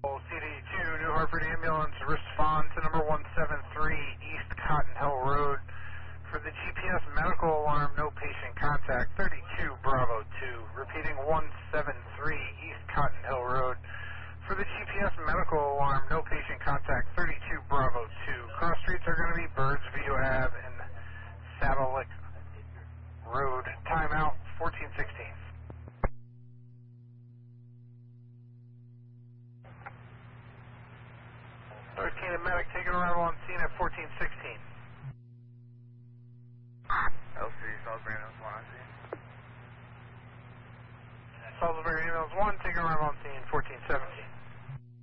CD2, New Hartford Ambulance, respond to number 173 East Cotton Hill Road. For the GPS medical alarm, no patient contact, 32 Bravo 2. Repeating 173 East Cotton Hill Road. For the GPS medical alarm, no patient contact, 32 Bravo 2. Cross streets are going to be Birdsview Ave and Saddle Lick Road. Timeout, 1416. 13 and medic taking arrival on scene at 1416.